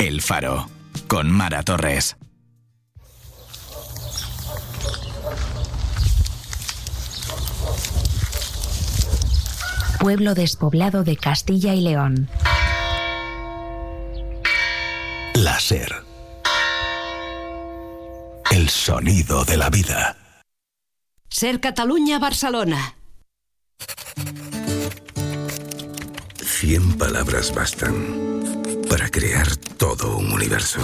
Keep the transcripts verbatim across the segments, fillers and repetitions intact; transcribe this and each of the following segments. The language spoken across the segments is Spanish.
El Faro, con Mara Torres. Pueblo despoblado de Castilla y León. La SER. El sonido de la vida. SER Catalunya, Barcelona. Cien palabras bastan para crear todo un universo.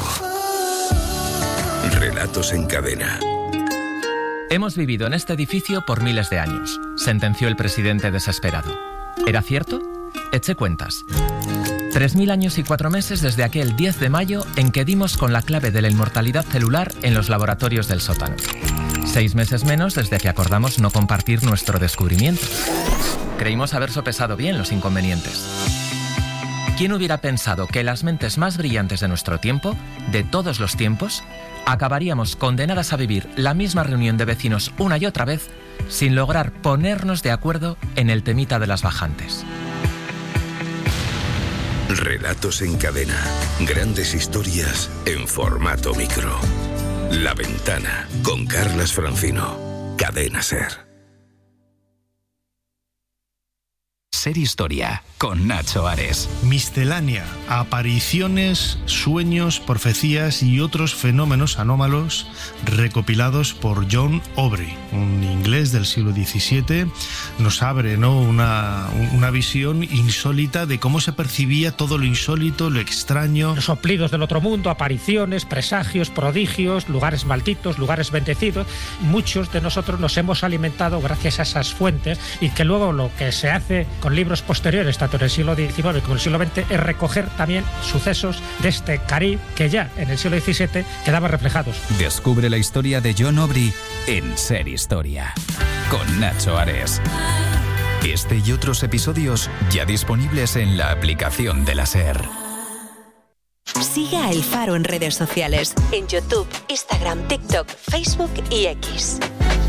Relatos en cadena. Hemos vivido en este edificio por miles de años, sentenció el presidente desesperado. ¿Era cierto? Eché cuentas. Tres mil años y cuatro meses desde aquel diez de mayo en que dimos con la clave de la inmortalidad celular en los laboratorios del sótano. Seis meses menos desde que acordamos no compartir nuestro descubrimiento. Creímos haber sopesado bien los inconvenientes. ¿Quién hubiera pensado que las mentes más brillantes de nuestro tiempo, de todos los tiempos, acabaríamos condenadas a vivir la misma reunión de vecinos una y otra vez sin lograr ponernos de acuerdo en el temita de las bajantes? Relatos en cadena. Grandes historias en formato micro. La Ventana, con Carlas Francino. Cadena SER. SER Historia, con Nacho Ares. Miscelánea, apariciones, sueños, profecías y otros fenómenos anómalos recopilados por John Aubrey, un inglés del siglo diecisiete. Nos abre, ¿no?, una, una visión insólita de cómo se percibía todo lo insólito, lo extraño. Los soplidos del otro mundo, apariciones, presagios, prodigios, lugares malditos, lugares bendecidos. Muchos de nosotros nos hemos alimentado gracias a esas fuentes, y que luego lo que se hace con libros posteriores, tanto en el siglo diecinueve como en el siglo veinte, es recoger también sucesos de este Caribe que ya en el siglo diecisiete quedaban reflejados. Descubre la historia de John Aubrey en SER Historia, con Nacho Ares. Este y otros episodios ya disponibles en la aplicación de la SER. Siga a El Faro en redes sociales, en YouTube, Instagram, TikTok, Facebook y X.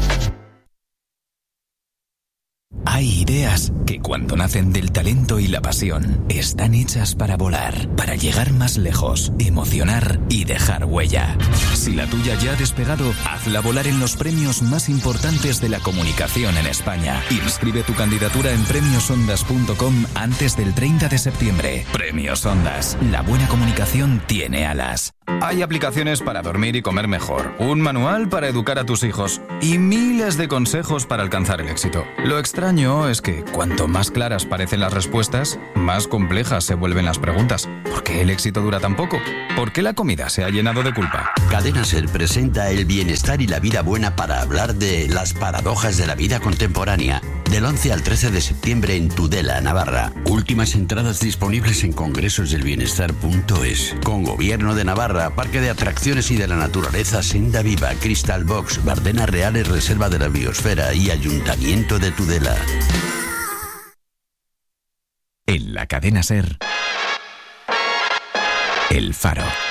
Hay ideas que cuando nacen del talento y la pasión están hechas para volar, para llegar más lejos, emocionar y dejar huella. Si la tuya ya ha despegado, hazla volar en los premios más importantes de la comunicación en España. Inscribe tu candidatura en premios ondas punto com antes del treinta de septiembre. Premios Ondas. La buena comunicación tiene alas. Hay aplicaciones para dormir y comer mejor, un manual para educar a tus hijos y miles de consejos para alcanzar el éxito. Lo extraño es que cuanto más claras parecen las respuestas, más complejas se vuelven las preguntas. ¿Por qué el éxito dura tan poco? ¿Por qué la comida se ha llenado de culpa? Cadena SER presenta el bienestar y la vida buena para hablar de las paradojas de la vida contemporánea. Del once al trece de septiembre en Tudela, Navarra. Últimas entradas disponibles en congresosdelbienestar punto es. Con Gobierno de Navarra, Parque de Atracciones y de la Naturaleza Senda Viva, Crystal Box, Bardenas Reales, Reserva de la Biosfera y Ayuntamiento de Tudela. En la cadena SER, El Faro.